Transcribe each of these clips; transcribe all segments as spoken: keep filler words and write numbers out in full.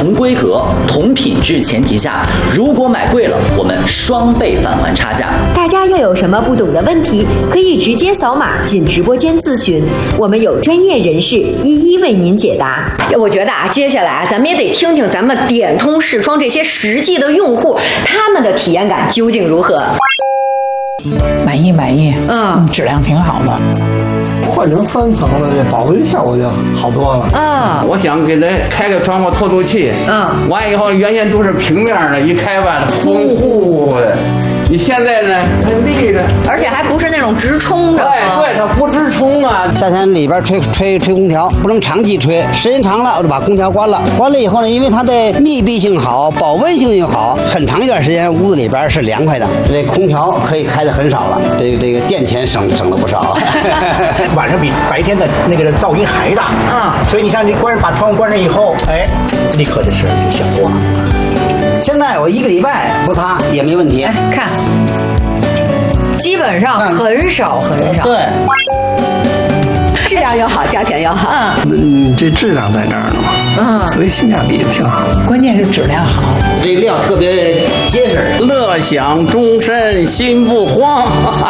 同规格、同品质前提下，如果买贵了，我们双倍返还差价。 大家要有什么不懂的问题，可以直接扫码进直播间咨询，我们有专业人士一一为您解答。 我觉得啊，接下来啊，咱们也得听听咱们点通视窗这些实际的用户，他们的体验感究竟如何？ 满意满意， 嗯， 质量挺好的。 换成三层的这保温效果就好多了。 啊， 我想给它开个窗户透透气。 嗯， 完以后原先都是平面的，一开吧风呼的。你现在呢，它立着， 而且还不是那种直冲的。 对对，它不直冲啊。 夏天里边吹吹吹空调，不能长期吹，时间长了我就把空调关了。关了以后呢，因为它的密闭性好，保温性又好，很长一段时间屋子里边是凉快的。这空调可以开的很少了，这个这个电钱省省了不少。 晚上比白天的那个噪音还大。 嗯， 所以你像你关把窗户关上以后，哎，立刻这事儿就响过了。 现在我一个礼拜不擦也没问题。 哎，看，基本上很少很少。 对， 质量又好，价钱又好。 嗯，嗯，这质量在这儿呢嘛。 嗯， 所以性价比也挺好。 关键是质量好， 这个料特别结实。 乐享终身心不慌。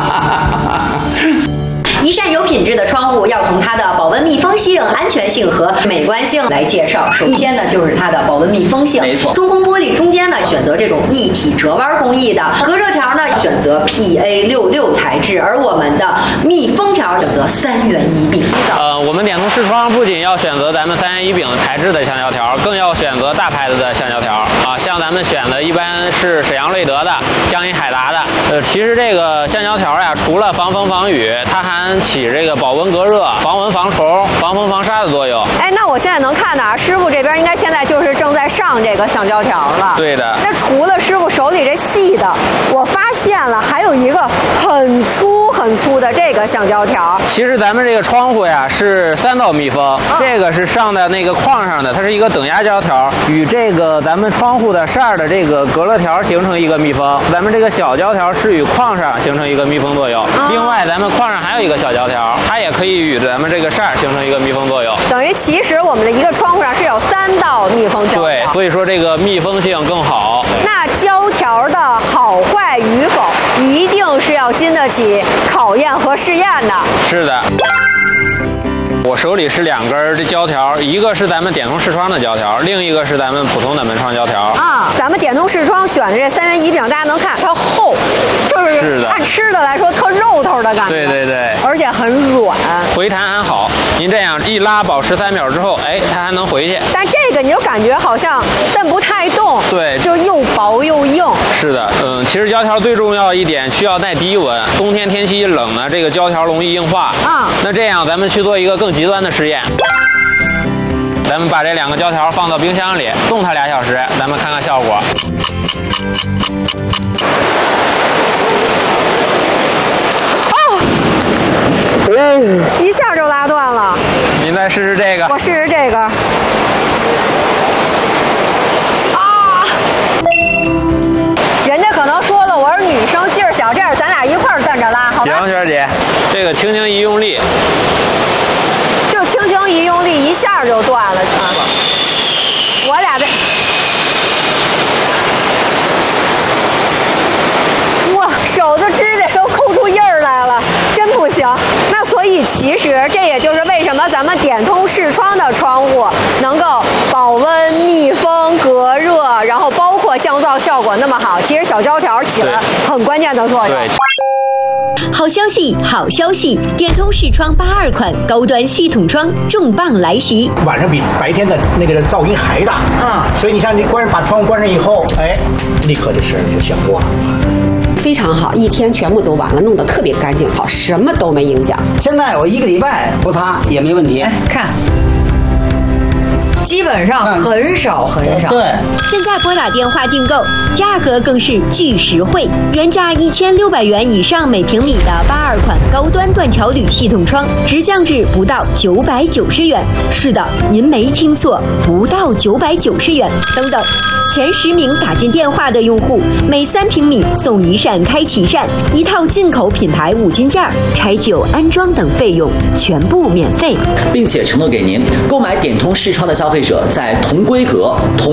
一扇有品质的窗户要从它的保温密封性、安全性和美观性来介绍。首先呢，就是它的保温密封性。 没错， 中空玻璃中间呢选择这种一体折弯工艺的，隔热条呢选择 P A 六六 材质，而我们的密封条选择三元一柄。 呃，我们点通视窗不仅要选择咱们三元一柄的材质的橡胶条，更要选择大牌子的橡胶条啊。像咱们选的一般是沈阳瑞德的、江阴海达的。呃，其实这个橡胶条呀，除了防风防雨，它还起这个保温隔热、防蚊防虫、防风防沙的作用。 哎，那我现在能看到啊，师傅这边应该现在就是正在上这个橡胶条了。 对的。 那除了师傅手里这细的，我发现了还有一个很粗很粗的这个橡胶条。 其实咱们这个窗户呀是三道密封，嗯、这个是上在那个框上的，它是一个等压胶条，与这个咱们窗户的扇儿的这个隔热条形成一个密封。咱们这个小胶条是与框上形成一个密封作用。嗯、另外，咱们框上还有一个小胶条，它也可以与咱们这个扇儿形成一个密封作用。 等于其实我们的一个窗户上是有三道密封胶条。 对，所以说这个密封性更好。 那胶条的好坏与否，一定是要经得起考验和试验的。 是的。我手里是两根这胶条，一个是咱们点通视窗的胶条，另一个是咱们普通的门窗胶条。 啊，咱们点通视窗选的这三元一柄，大家能看它厚，就是按吃的来说特肉头的感觉。 对对对， 而且很软， 回弹还好。您这样一拉，保持三秒之后，哎，它还能回去。 但这个你就感觉好像蹬不太动， 对， 就又薄又硬。 是的，嗯，其实胶条最重要一点需要耐低温，冬天天气一冷呢，这个胶条容易硬化。 啊， 那这样咱们去做一个更极端的实验，咱们把这两个胶条放到冰箱里冻它俩小时，咱们看看效果。 哦，一下就拉断了。 您再试试这个。 我试试这个。啊！人家可能说了我是女生，劲儿小，这样咱俩一块儿站着拉，好吧？ 行，娟姐，这个轻轻一用力。 就轻轻一用力，一下就断了。我俩这，哇，手的指甲都抠出印儿来了，真不行。那所以其实这也就是为什么咱们点通视窗的窗户能够保温、密封、隔热，然后包括降噪效果那么好。其实小胶条起了很关键的作用。 好消息，好消息！点通视窗八二款高端系统窗重磅来袭， 晚上比白天的那个噪音还大。 嗯， 所以你像你关把窗户关上以后，哎，立刻这事儿就响过了。 非常好，一天全部都完了，弄得特别干净，好，什么都没影响。 现在我一个礼拜不擦也没问题。 哎，看。基本上很少很少。 对， 现在拨打电话订购，价格更是巨实惠，原价一千六百元以上每平米的八二款高端断桥铝系统窗，直降至不到九百九十元。是的，您没听错，不到九百九十元。等等，前十名打进电话的用户，每三平米送一扇开启扇，一套进口品牌五金件，开酒、安装等费用全部免费， 并且承诺给您购买点通视窗的消费者，在同规格、同